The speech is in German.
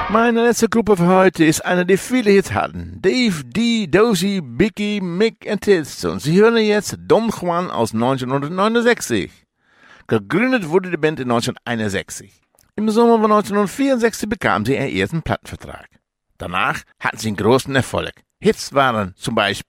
Meine letzte Gruppe für heute ist eine, die viele Hits hatten. Dave, Dee, Dozy, Bicky, Mick und Tits. Und Sie hören jetzt Don Juan aus 1969. Gegründet wurde die Band in 1961. Im Sommer von 1964 bekamen sie ihren ersten Plattenvertrag. Danach hatten sie einen großen Erfolg. Hits waren zum Beispiel